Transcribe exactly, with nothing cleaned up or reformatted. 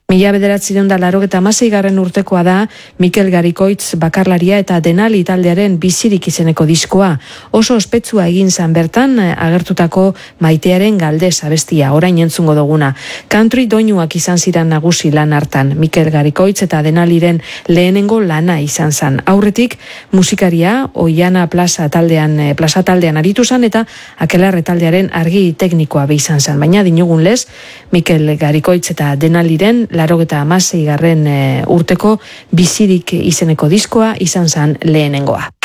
Mila bederatzireun da larogeta hamaseigarren urtekoa da Mikel Garikoitz bakarlaria eta Denali taldearen Bizirik izeneko diskoa. Oso ospetsua egin zan bertan agertutako Maitearen Galdez abestia, orain entzungo duguna. Country doinuak izan ziren nagusi lan hartan. Mikel Garikoitz eta Denaliren lehenengo lana izan zan. Aurretik musikaria Oiana Plaza taldean, Plaza taldean aritu zan eta Akelarre taldearen argi teknikoa be izan zan. Baina dinugun lez, Mikel Garikoitz eta Denaliren larogeta hamaseigarren urteko Bizirik izeneko diskoa izan zan lehenengoa.